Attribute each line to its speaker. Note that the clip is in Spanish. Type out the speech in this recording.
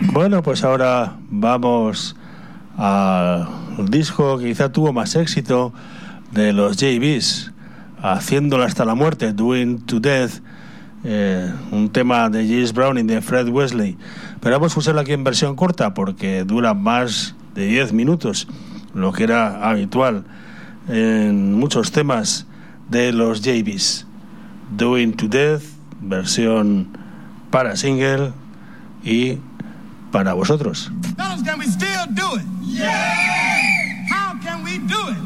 Speaker 1: Bueno, pues ahora vamos al disco que quizá tuvo más éxito de los JBs, Haciéndolo hasta la muerte, Doing to Death, un tema de James Brown y de Fred Wesley. Pero vamos a usarlo aquí en versión corta porque dura más de 10 minutos, lo que era habitual en muchos temas de los JBs. Doing to Death, versión para single y para vosotros.
Speaker 2: Fellas, can we still do it? Yeah! How can we do it?